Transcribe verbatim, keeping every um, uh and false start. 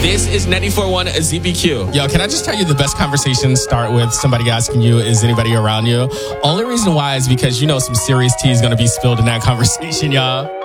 This is ninety-four point one Z B Q. Yo, can I just tell you the best conversations start with somebody asking you, is anybody around you? Only reason why is because you know some serious tea is going to be spilled in that conversation, y'all.